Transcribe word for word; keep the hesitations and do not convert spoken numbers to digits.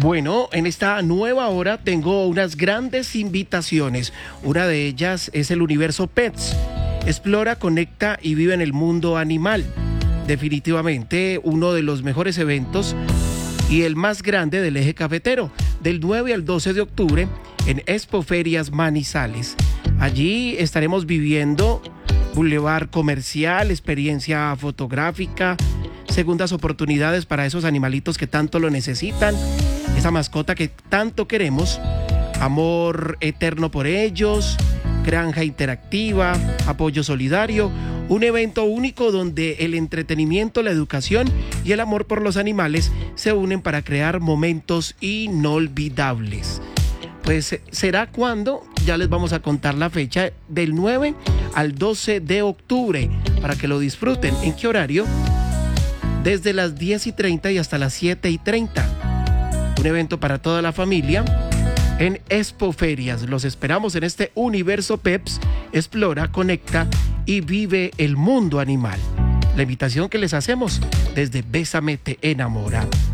Bueno, en esta nueva hora tengo unas grandes invitaciones. Una de ellas es el Universo Pets. Explora, conecta y vive en el mundo animal. Definitivamente uno de los mejores eventos y el más grande del eje cafetero, del nueve al doce de octubre en Expoferias Manizales. Allí estaremos viviendo Boulevard Comercial, experiencia fotográfica, segundas oportunidades para esos animalitos que tanto lo necesitan, esa mascota que tanto queremos, amor eterno por ellos, granja interactiva, apoyo solidario, un evento único donde el entretenimiento, la educación y el amor por los animales se unen para crear momentos inolvidables. Pues será cuando, ya les vamos a contar la fecha, del nueve al doce de octubre, para que lo disfruten. ¿En qué horario? Desde las diez y treinta y hasta las siete y treinta. Un evento para toda la familia en Expoferias. Los esperamos en este Universo Pets. Explora, conecta y vive el mundo animal. La invitación que les hacemos desde Bésame te enamora.